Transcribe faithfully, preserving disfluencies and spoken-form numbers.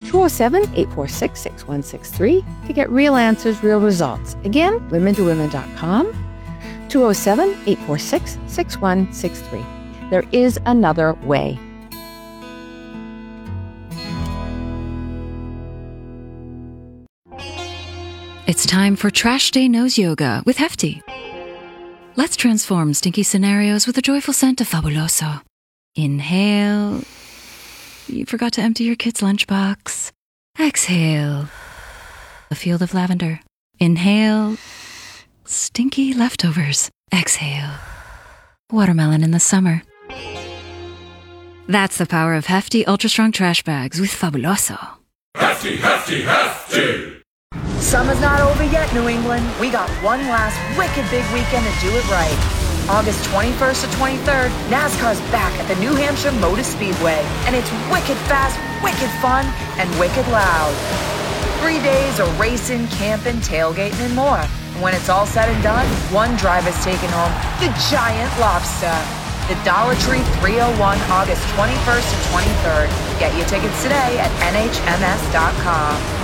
two oh seven, eight four six, six one six three to get real answers, real results. Again, women to women dot com, two oh seven, eight four six, six one six three. There is another way. It's time for Trash Day Nose Yoga with Hefty. Let's transform stinky scenarios with a joyful scent of Fabuloso. Inhale. You forgot to empty your kid's lunchbox. Exhale. A field of lavender. Inhale. Stinky leftovers. Exhale. Watermelon in the summer. That's the power of Hefty Ultra Strong Trash Bags with Fabuloso. Hefty, hefty, hefty! Summer's not over yet, New England. We got one last wicked big weekend to do it right. August twenty-first to twenty-third, NASCAR's back at the New Hampshire Motor Speedway, and it's wicked fast, wicked fun, and wicked loud. Three days of racing, camping, tailgating, and more. And when it's all said and done, one driver's taking home the giant lobster. The Dollar Tree three oh one, August twenty-first to twenty-third. Get your tickets today at N H M S dot com.